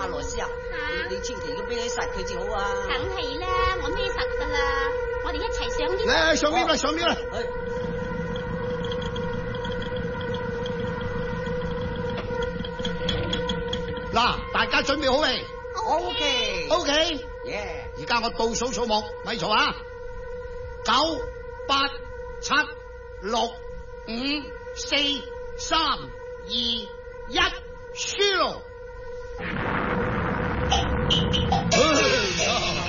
阿羅斯啊，你千祈要俾你實佢至好啊！ 梗係啦，我孭實噶啦，我哋一齊上啲。 嚟上邊啦，上邊啦！嗱，大家準備好未 ？OK， 耶！而家我倒數數目，咪嘈啊！9、8、7、6、5、4、3、2、1，輸咯！